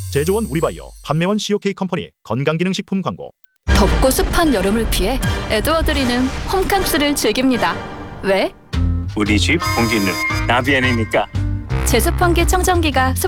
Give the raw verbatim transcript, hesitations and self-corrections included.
제조원 우리바이오, 판매원 씨오케이 컴퍼니 건강기능식품 광고. 덥고 습한 여름을 피해 에드워드리는 홈캉스를 즐깁니다. 왜? 우리 집 공기는 나비안이니까. 제습환기 청정기가